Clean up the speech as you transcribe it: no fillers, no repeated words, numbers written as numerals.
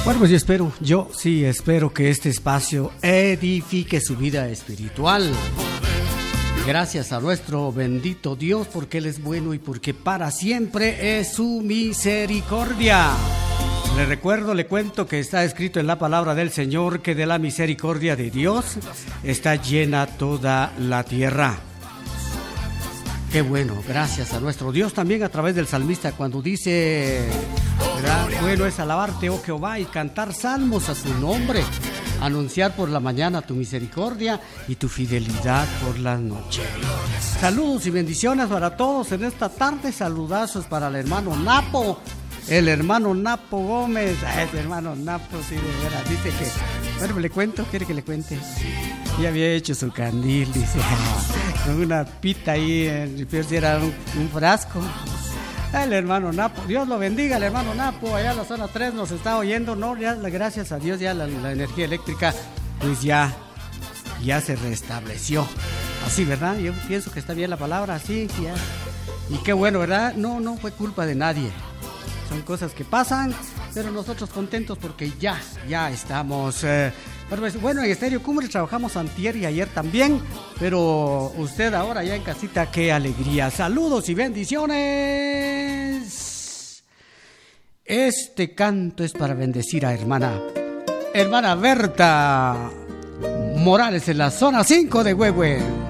Bueno, pues yo sí espero que este espacio edifique su vida espiritual. Gracias a nuestro bendito Dios, porque Él es bueno y porque para siempre es su misericordia. Le cuento que está escrito en la palabra del Señor que de la misericordia de Dios está llena toda la tierra. Qué bueno, gracias a nuestro Dios también a través del salmista cuando dice, ¿verdad? Bueno es alabarte, oh Jehová, y cantar salmos a tu nombre, anunciar por la mañana tu misericordia y tu fidelidad por la noche. Saludos y bendiciones para todos en esta tarde, saludazos para el hermano Napo. El hermano Napo Gómez, ese hermano Napo, sí, de veras, dice que, bueno, le cuento, quiere que le cuente. Ya había hecho su candil, dice, con una pita ahí, pero si era un frasco. El hermano Napo, Dios lo bendiga, el hermano Napo, allá en la zona 3 nos está oyendo, no, ya, gracias a Dios, ya la energía eléctrica, pues ya se restableció. Así, ¿verdad? Yo pienso que está bien la palabra, así, ya. Y qué bueno, ¿verdad? No fue culpa de nadie. Son cosas que pasan, pero nosotros contentos porque ya estamos. Bueno, en Estéreo Cumbres trabajamos antier y ayer también, pero usted ahora ya en casita, qué alegría. Saludos y bendiciones. Este canto es para bendecir a hermana Berta Morales en la zona 5 de Huehue.